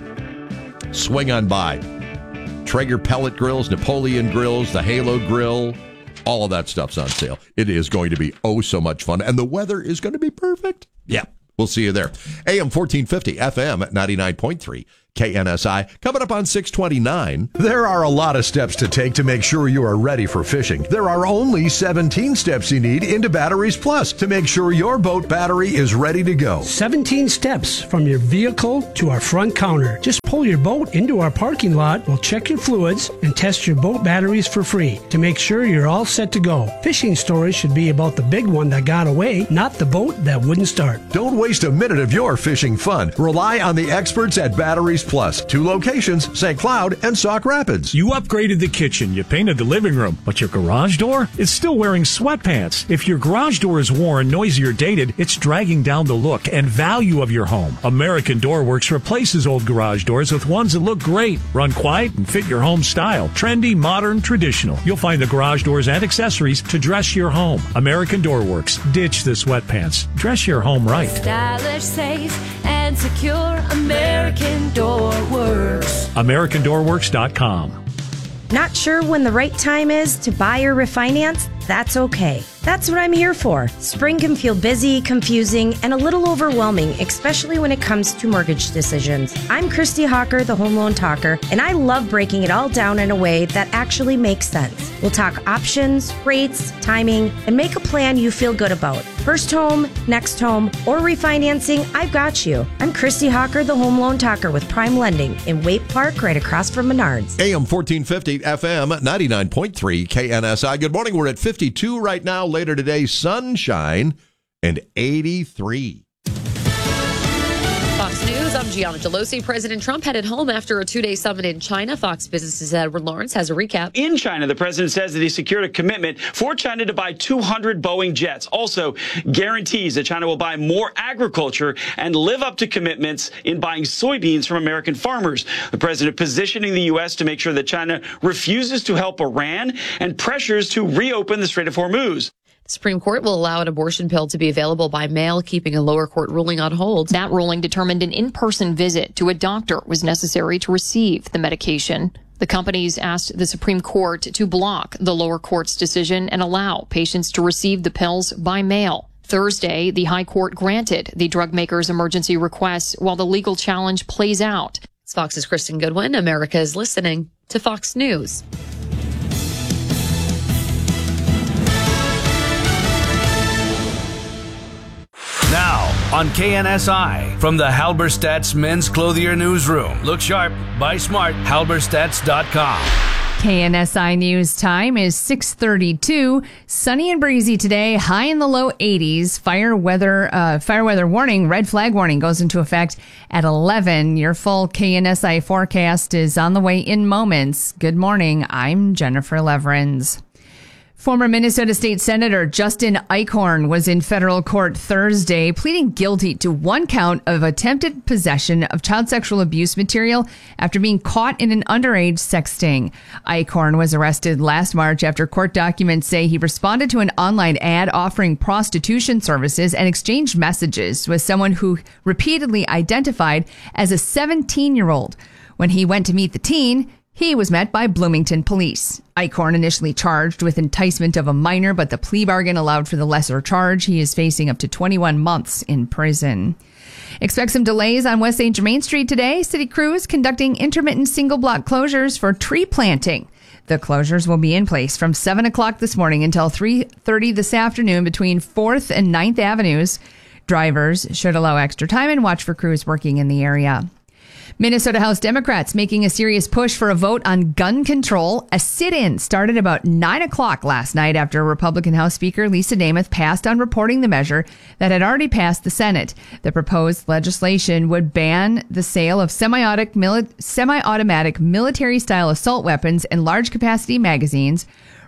Swing on by. Traeger pellet grills, Napoleon grills, the Halo grill. All of that stuff's on sale. It is going to be oh so much fun. And the weather is going to be perfect. Yeah. We'll see you there. A M fourteen fifty, F M ninety-nine point three, K N S I. Coming up on six twenty-nine. There are a lot of steps to take to make sure you are ready for fishing. There are only seventeen steps you need into Batteries Plus to make sure your boat battery is ready to go. seventeen steps from your vehicle to our front counter. Just pull your boat into our parking lot. We'll check your fluids and test your boat batteries for free to make sure you're all set to go. Fishing stories should be about the big one that got away, not the boat that wouldn't start. Don't wait Waste a minute of your fishing fun. Rely on the experts at Batteries Plus. Two locations, Saint Cloud and Sauk Rapids. You upgraded the kitchen, you painted the living room, but your garage door is still wearing sweatpants. If your garage door is worn, noisy, or dated, it's dragging down the look and value of your home. American Door Works replaces old garage doors with ones that look great, run quiet, and fit your home style. Trendy, modern, traditional. You'll find the garage doors and accessories to dress your home. American Door Works. Ditch the sweatpants. Dress your home right. Stylish, safe, and secure. American Door Works. American Door Works dot com. Not sure when the right time is to buy or refinance? That's okay. That's what I'm here for. Spring can feel busy, confusing, and a little overwhelming, especially when it comes to mortgage decisions. I'm Christy Hawker, the Home Loan Talker, and I love breaking it all down in a way that actually makes sense. We'll talk options, rates, timing, and make a plan you feel good about. First home, next home, or refinancing, I've got you. I'm Christy Hawker, the Home Loan Talker with Prime Lending in Waite Park, right across from Menards. A M fourteen fifty, F M ninety-nine point three, K N S I. Good morning. We're at fifty-two right now. Later today, sunshine and eighty-three. Fox News, I'm Gianna Gelosi. President Trump headed home after a two-day summit in China. Fox Business's Edward Lawrence has a recap. In China, the president says that he secured a commitment for China to buy two hundred Boeing jets. Also guarantees that China will buy more agriculture and live up to commitments in buying soybeans from American farmers. The president positioning the U S to make sure that China refuses to help Iran and pressures to reopen the Strait of Hormuz. The Supreme Court will allow an abortion pill to be available by mail, keeping a lower court ruling on hold. That ruling determined an in-person visit to a doctor was necessary to receive the medication. The companies asked the Supreme Court to block the lower court's decision and allow patients to receive the pills by mail. Thursday, the High Court granted the drug maker's emergency request while the legal challenge plays out. It's Fox's Kristen Goodwin. America is listening to Fox News. Now, on K N S I, from the Halberstadt's Men's Clothier Newsroom. Look sharp, buy smart, halberstadts dot com. K N S I News time is six thirty-two. Sunny and breezy today, high in the low eighties. Fire weather, uh, fire weather warning, red flag warning goes into effect at eleven. Your full K N S I forecast is on the way in moments. Good morning. I'm Jennifer Leverins. Former Minnesota State Senator Justin Eichhorn was in federal court Thursday, pleading guilty to one count of attempted possession of child sexual abuse material after being caught in an underage sex sting. Eichhorn was arrested last March after court documents say he responded to an online ad offering prostitution services and exchanged messages with someone who repeatedly identified as a seventeen-year-old. When he went to meet the teen, he was met by Bloomington police. Eichhorn initially charged with enticement of a minor, but the plea bargain allowed for the lesser charge. He is facing up to twenty-one months in prison. Expect some delays on West Saint Germain Street today. City crews conducting intermittent single block closures for tree planting. The closures will be in place from seven o'clock this morning until three thirty this afternoon between fourth and ninth Avenues. Drivers should allow extra time and watch for crews working in the area. Minnesota House Democrats making a serious push for a vote on gun control. A sit-in started about nine o'clock last night after Republican House Speaker Lisa Namath passed on reporting the measure that had already passed the Senate. The proposed legislation would ban the sale of semi-automatic, mili- semi-automatic military-style assault weapons and large-capacity magazines,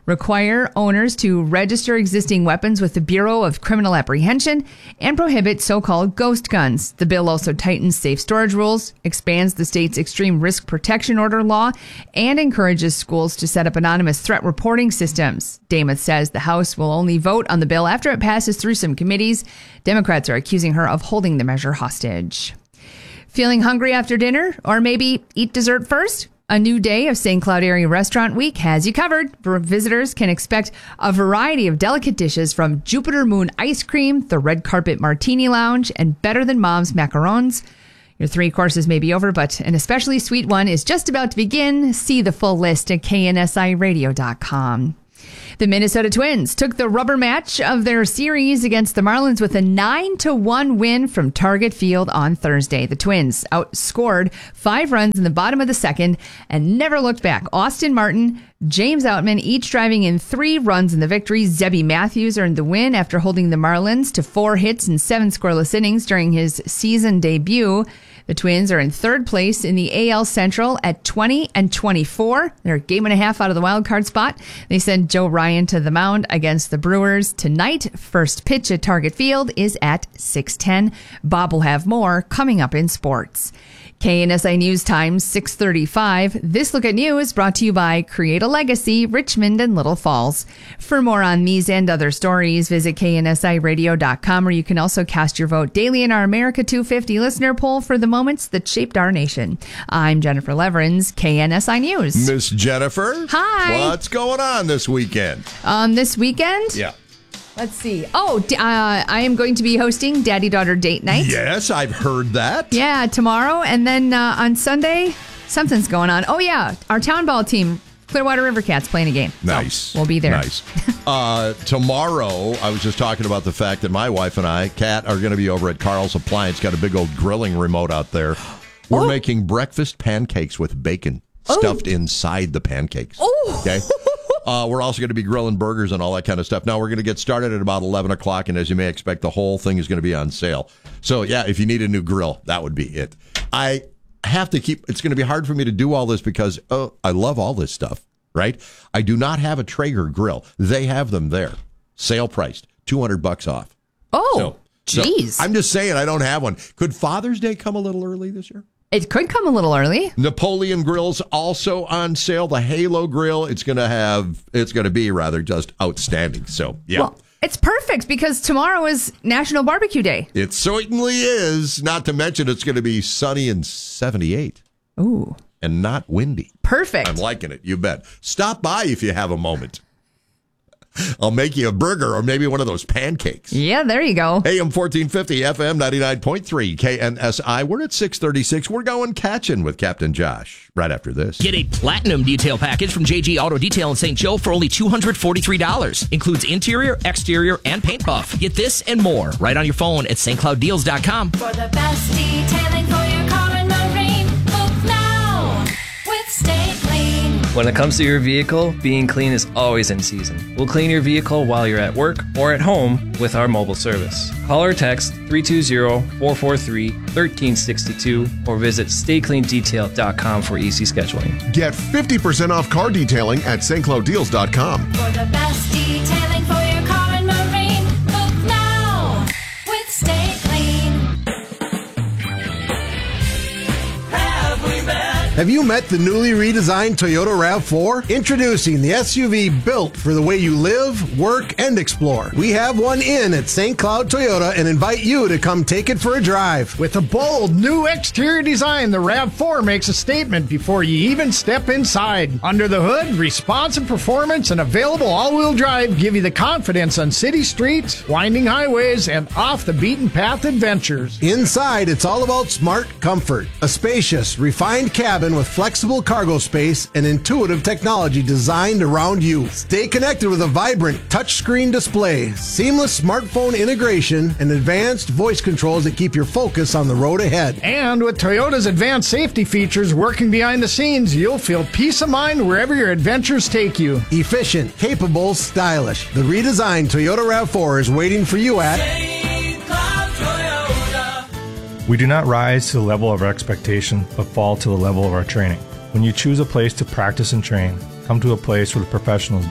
require owners to register existing weapons with the Bureau of Criminal Apprehension, and prohibit so-called ghost guns. The bill also tightens safe storage rules, expands the state's extreme risk protection order law, and encourages schools to set up anonymous threat reporting systems. Dameth says the House will only vote on the bill after it passes through some committees. Democrats are accusing her of holding the measure hostage. Feeling hungry after dinner? Or maybe eat dessert first? A new day of Saint Cloud Area Restaurant Week has you covered. Visitors can expect a variety of delicate dishes from Jupiter Moon Ice Cream, the Red Carpet Martini Lounge, and Better Than Mom's Macarons. Your three courses may be over, but an especially sweet one is just about to begin. See the full list at K N S I radio dot com. The Minnesota Twins took the rubber match of their series against the Marlins with a nine to one win from Target Field on Thursday. The Twins outscored five runs in the bottom of the second and never looked back. Austin Martin, James Outman, each driving in three runs in the victory. Zebby Matthews earned the win after holding the Marlins to four hits and seven scoreless innings during his season debut. The Twins are in third place in the A L Central at twenty and twenty-four. They're a game and a half out of the wild card spot. They send Joe Ryan to the mound against the Brewers tonight. First pitch at Target Field is at six ten. Bob will have more coming up in sports. K N S I News Time, six thirty-five. This Look at News brought to you by Create a Legacy, Richmond and Little Falls. For more on these and other stories, visit K N S I radio dot com, where you can also cast your vote daily in our America two fifty listener poll for the moments that shaped our nation. I'm Jennifer Leverins, K N S I News. Miss Jennifer. Hi. What's going on this weekend? Um, this weekend? Yeah. Let's see. Oh, uh, I am going to be hosting Daddy-Daughter Date Night. Yes, I've heard that. Yeah, tomorrow. And then uh, on Sunday, something's going on. Oh, yeah. Our town ball team, Clearwater River Cats, playing a game. Nice. So we'll be there. Nice. uh, tomorrow, I was just talking about the fact that my wife and I, Kat, are going to be over at Carl's Appliance. Got a big old grilling remote out there. We're oh. making breakfast pancakes with bacon oh. stuffed inside the pancakes. Oh. Okay. Uh, we're also going to be grilling burgers and all that kind of stuff. Now, we're going to get started at about eleven o'clock, and as you may expect, the whole thing is going to be on sale. So, yeah, if you need a new grill, that would be it. I have to keep, it's going to be hard for me to do all this because oh, I love all this stuff, right? I do not have a Traeger grill. They have them there. Sale priced, two hundred bucks off. Oh, so, jeez. So I'm just saying I don't have one. Could Father's Day come a little early this year? It could come a little early. Napoleon Grill's also on sale. The Halo Grill, it's going to have, it's going to be rather just outstanding. So, yeah. Well, it's perfect because tomorrow is National Barbecue Day. It certainly is. Not to mention it's going to be sunny and seventy-eight. Ooh. And not windy. Perfect. I'm liking it. You bet. Stop by if you have a moment. I'll make you a burger or maybe one of those pancakes. Yeah, there you go. A M fourteen fifty, F M ninety-nine point three, K N S I. We're at six thirty-six. We're going catching with Captain Josh right after this. Get a platinum detail package from J G Auto Detail in Saint Joe for only two hundred forty-three dollars. Includes interior, exterior, and paint buff. Get this and more right on your phone at St Cloud Deals dot com. For the best detailing for your car and marine, book now with Stay Clean. When it comes to your vehicle, being clean is always in season. We'll clean your vehicle while you're at work or at home with our mobile service. Call or text three two zero, four four three, one three six two or visit stay clean detail dot com for easy scheduling. Get fifty percent off car detailing at St Cloud Deals dot com. For the best detailing for your car and marine, book now with Stay Clean. Have we met? Have you met the newly redesigned Toyota RAV four? Introducing the S U V built for the way you live, work, and explore. We have one in at Saint Cloud Toyota and invite you to come take it for a drive. With a bold new exterior design, the RAV four makes a statement before you even step inside. Under the hood, responsive performance and available all-wheel drive give you the confidence on city streets, winding highways, and off-the-beaten-path adventures. Inside, it's all about smart comfort. A spacious, refined cabin with flexible cargo space and intuitive technology designed around you. Stay connected with a vibrant touchscreen display, seamless smartphone integration, and advanced voice controls that keep your focus on the road ahead. And with Toyota's advanced safety features working behind the scenes, you'll feel peace of mind wherever your adventures take you. Efficient, capable, stylish. The redesigned Toyota RAV four is waiting for you at Saint Cloud Toyota. We do not rise to the level of our expectation, but fall to the level of our training. When you choose a place to practice and train, come to a place where the professionals do it.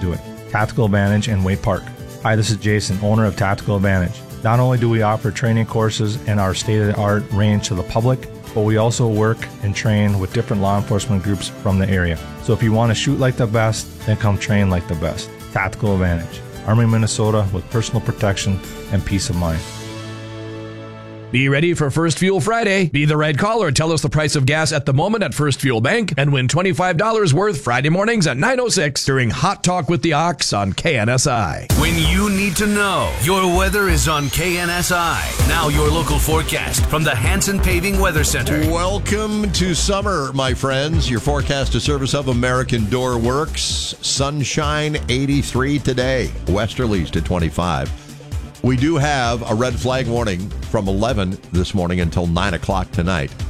Tactical Advantage in Waite Park. Hi, this is Jason, owner of Tactical Advantage. Not only do we offer training courses and our state-of-the-art range to the public, but we also work and train with different law enforcement groups from the area. So if you want to shoot like the best, then come train like the best. Tactical Advantage. Army, Minnesota, with personal protection and peace of mind. Be ready for First Fuel Friday. Be the right caller and tell us the price of gas at the moment at First Fuel Bank and win twenty-five dollars worth Friday mornings at nine oh six during Hot Talk with the Ox on K N S I. When you need to know, your weather is on K N S I. Now your local forecast from the Hanson Paving Weather Center. Welcome to summer, my friends. Your forecast is service of American Door Works. Sunshine eighty-three today. Westerlies to twenty-five. We do have a red flag warning from eleven this morning until nine o'clock tonight.